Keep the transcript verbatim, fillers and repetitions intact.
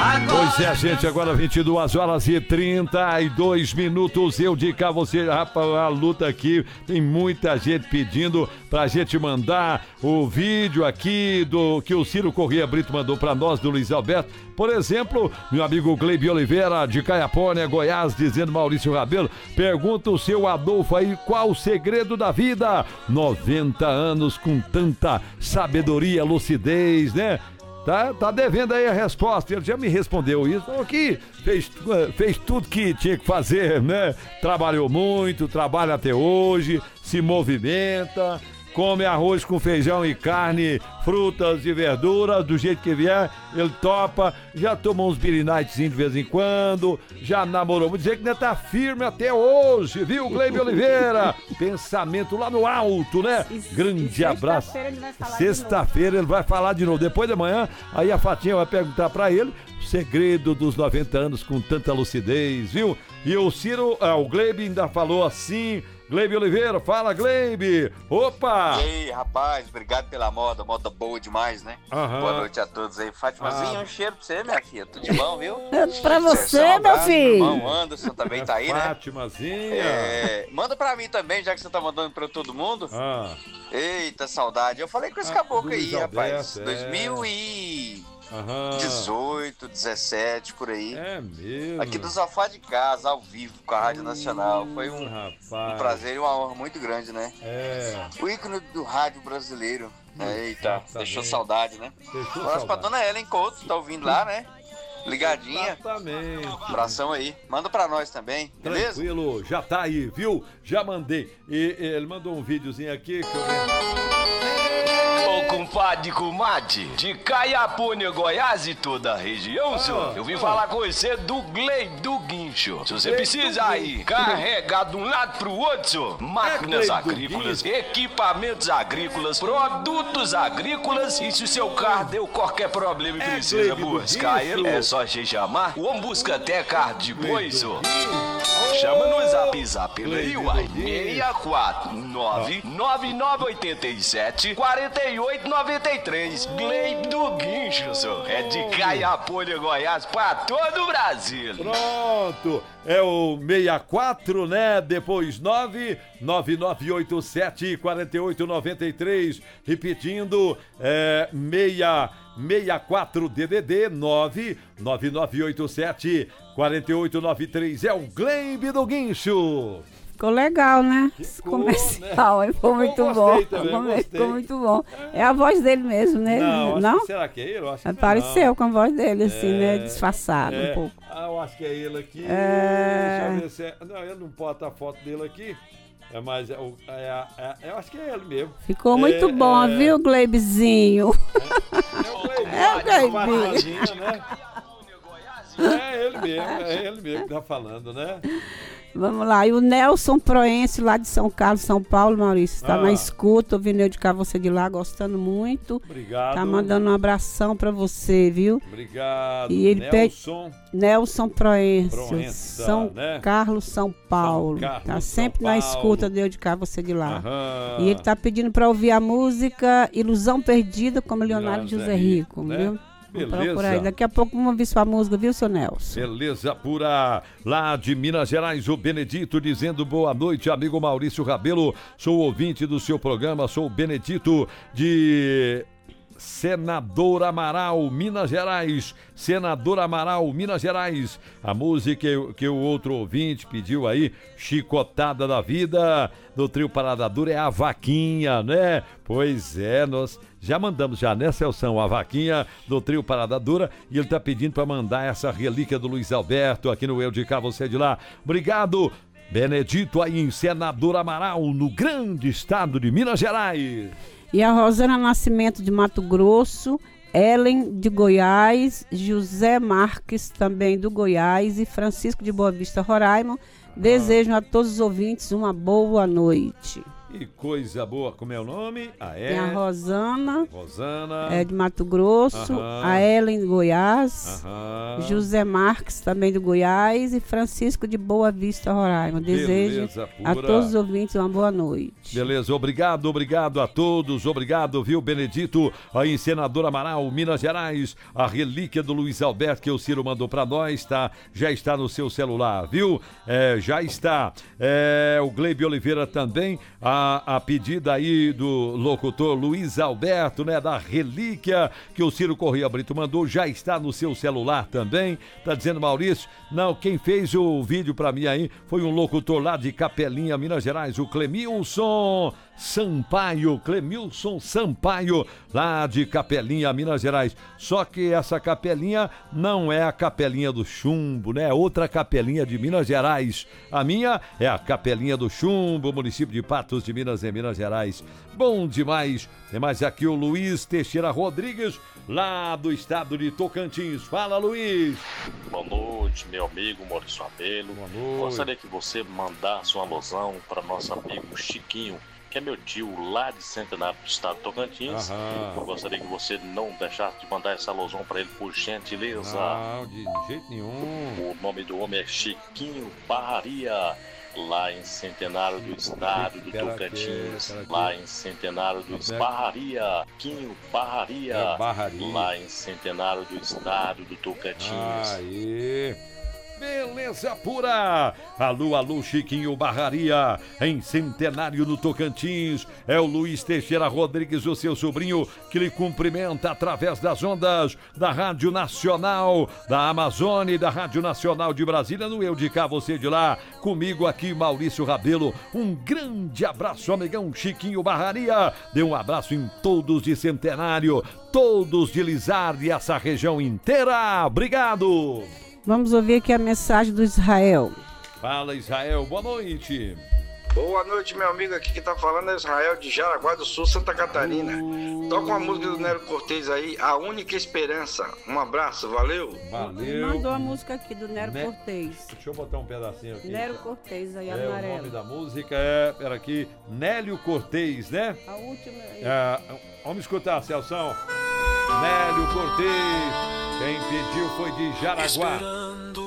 Pois é, gente, agora vinte e duas horas e trinta e dois minutos. Eu digo a você, rapaz, a luta aqui, tem muita gente pedindo pra gente mandar o vídeo aqui do que o Ciro Corrêa Brito mandou pra nós, do Luiz Alberto. Por exemplo, meu amigo Gleibe Oliveira, de Caiapônia, Goiás, dizendo: Maurício Rabelo, pergunta o seu Adolfo aí qual o segredo da vida. noventa anos com tanta sabedoria, lucidez, né? Tá, tá devendo aí a resposta. Ele já me respondeu isso. Falou que fez, fez tudo que tinha que fazer, né? Trabalhou muito, trabalha até hoje, se movimenta, come arroz com feijão e carne, frutas e verduras, do jeito que vier, ele topa. Já tomou uns birinitezinhos de vez em quando, já namorou. Vou dizer que ainda tá firme até hoje, viu, Gleibe Oliveira? Pensamento lá no alto, né? Grande abraço. Sexta-feira ele vai falar de novo. Depois de manhã, aí a Fatinha vai perguntar pra ele o segredo dos noventa anos com tanta lucidez, viu? E o Ciro, ah, o Gleibe ainda falou assim. Gleibe Oliveira, fala, Gleibe! Opa! E aí, rapaz, obrigado pela moda, moda boa demais, né? Aham. Boa noite a todos aí. Fátimazinha, Ah. um cheiro pra você, minha filha. Tudo de bom, viu? Pra você, Um meu abraço, filho. irmão Anderson também tá aí, né? Fátimazinha! É, manda pra mim também, já que você tá mandando pra todo mundo. Ah, Eita, saudade. Eu falei com esse Ah, caboclo Luiz aí, rapaz. Alberto, é. dois mil e dezoito, aham. dezessete, por aí. É mesmo. Aqui do Sofá de Casa, ao vivo, com a Rádio Nacional. Foi um, Rapaz. um prazer e uma honra muito grande, né? É. O ícone do rádio brasileiro. Eita, Exatamente. deixou saudade, né? Deixou Um abraço pra saudade. dona Ellen Couto, tá ouvindo lá, né? Ligadinha. Exatamente. Abração aí. Manda pra nós também, beleza? Tranquilo, já tá aí, viu? Já mandei. E, e ele mandou um videozinho aqui que eu... Ô compadre, comadre, de Caiapônia, Goiás e toda a região, senhor. Eu vim falar com você do Gleibe do Guincho. Se você Gleibe precisa do aí Guincho. carregar de um lado pro outro, senhor, máquinas Gleibe do agrícolas, Guincho. equipamentos agrícolas, produtos agrícolas, e se o seu carro deu qualquer problema e É precisa Gleibe do buscar Guincho. ele, é só você chamar. O homem busca até carro de boi, senhor. Chama no zap zap aí, Gleibe uai. do Guincho. seis quatro nove nove nove oito sete quatro oito nove três. Gleibe do Guincho, senhor. É de Caiapônia, Goiás, pra todo o Brasil. Pronto, é o sessenta e quatro, né? Depois nove nove nove oito sete quatro oito nove três. Repetindo, é seis seis quatro D D D nove nove nove oito sete quatro oito nove três. É o Gleibe do Guincho. Ficou legal, né? Esse Ficou, comercial, né? ficou muito Eu bom. gostei também, Ficou- gostei. Ficou muito bom. É a voz dele mesmo, né? Não, acho Não? que- será que é ele? Eu acho que Apareceu não. com a voz dele, assim, né? É, Disfarçado é. um pouco. Ah, eu acho que é ele aqui. É. Deixa eu ver se é. Não, eu não boto a foto dele aqui. É mais. É, o- é, é, eu acho que é ele mesmo. Ficou muito É, bom, é. viu, Gleibezinho? É o Gleibe. É o Gleibe. Fatimazinha, né? É ele mesmo, é ele mesmo que tá falando, né? Vamos lá. E o Nelson Proencio, lá de São Carlos, São Paulo, Maurício, está Ah. na escuta, ouvindo eu de cá, você de lá, gostando muito. Obrigado. Tá mandando um abração pra você, viu? Obrigado. E ele Nelson. Nelson Proencio, Proença, São né? Carlos, São Paulo. Carlos, tá São sempre na Paulo. escuta de eu de cá, você de lá. Aham. E ele tá pedindo pra ouvir a música Ilusão Perdida com Leonardo José José Rico, Rico, né? viu? Vamos Beleza. procurar aí. Daqui a pouco vamos ouvir sua música, viu, seu Nelson? Beleza pura, lá de Minas Gerais, o Benedito dizendo boa noite, amigo Maurício Rabelo, sou ouvinte do seu programa, sou o Benedito de Senador Amaral, Minas Gerais, Senador Amaral, Minas Gerais, a música que, que o outro ouvinte pediu aí, Chicotada da Vida, do trio Parada Dura, é a Vaquinha, né? Pois é, nós já mandamos já, né, Celção, a Vaquinha do trio Parada Dura, e ele tá pedindo para mandar essa relíquia do Luiz Alberto aqui no Eu de Cá, você de lá. Obrigado, Benedito aí em Senador Amaral, no grande estado de Minas Gerais. E a Rosana Nascimento de Mato Grosso, Ellen de Goiás, José Marques também do Goiás e Francisco de Boa Vista, Roraima. Desejam a todos os ouvintes uma boa noite. E coisa boa, como é o nome? A Tem a é... Rosana, Rosana. é de Mato Grosso, Aham. a Ellen de Goiás, Aham. José Marques também do Goiás e Francisco de Boa Vista, Roraima. Desejo Beleza a pura. todos os ouvintes uma boa noite. Beleza, obrigado, obrigado a todos, obrigado, viu, Benedito, aí em Senador Amaral, Minas Gerais, a relíquia do Luiz Alberto que o Ciro mandou pra nós, tá? Já está no seu celular, viu? É, já está. É, o Gleibe Oliveira também, a, a pedida aí do locutor Luiz Alberto, né, da relíquia que o Ciro Corrêa Brito mandou, já está no seu celular também, tá dizendo Maurício, não, quem fez o vídeo pra mim aí foi um locutor lá de Capelinha, Minas Gerais, o Clemilson Sampaio, Clemilson Sampaio, lá de Capelinha, Minas Gerais. Só que essa capelinha não é a capelinha do Chumbo, né? É outra capelinha de Minas Gerais. A minha é a Capelinha do Chumbo, município de Patos de Minas, em Minas Gerais. Bom demais. Tem mais aqui o Luiz Teixeira Rodrigues, lá do estado de Tocantins. Fala, Luiz. Boa noite, meu amigo Maurício Abelo. Boa noite. Gostaria que você mandasse uma alusão para nosso amigo Chiquinho, que é meu tio lá de Centenário do estado de Tocantins. Aham. Eu gostaria que você não deixasse de mandar essa alusão para ele, por gentileza. Não, de jeito nenhum. O nome do homem é Chiquinho Barraria, lá em Centenário do estado do Pera Tocantins. aqui, pera aqui. Lá em Centenário do Pera- Barraria, Chiquinho Barraria, É Barraria. lá em Centenário do estado do Tocantins. Aí. Beleza pura! Alô, alô, Chiquinho Barraria, em Centenário no Tocantins. É o Luiz Teixeira Rodrigues, o seu sobrinho, que lhe cumprimenta através das ondas da Rádio Nacional da Amazônia e da Rádio Nacional de Brasília, no Eu de Cá, Você de Lá. Comigo aqui, Maurício Rabelo. Um grande abraço, amigão Chiquinho Barraria. Dê um abraço em todos de Centenário, todos de Lizarde e essa região inteira. Obrigado! Vamos ouvir aqui a mensagem do Israel. Fala, Israel, boa noite. Boa noite, meu amigo. Aqui que tá falando é Israel de Jaraguá do Sul, Santa Catarina. Toca uma música do Nero Cortez aí, A Única Esperança. Um abraço, valeu. Ele Valeu. mandou a música aqui do Nero Ne- Cortez. Deixa eu botar um pedacinho aqui. Nero Cortez aí, É, o nome amarelo. da música é, pera aqui, Nélio Cortez, né? A última aí. É, vamos escutar, Celso. Nélio Cortez. Quem pediu foi de Jaraguá.